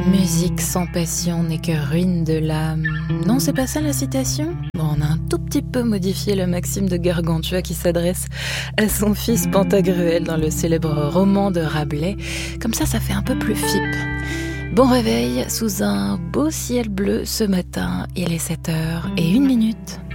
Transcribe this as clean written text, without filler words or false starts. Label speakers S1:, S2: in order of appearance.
S1: Musique sans passion n'est que ruine de l'âme. Non, c'est pas ça la citation ? Bon, on a un tout petit peu modifié le maxime de Gargantua qui s'adresse à son fils Pantagruel dans le célèbre roman de Rabelais. Comme ça fait un peu plus fipe. Bon réveil sous un beau ciel bleu ce matin, il est 7h01.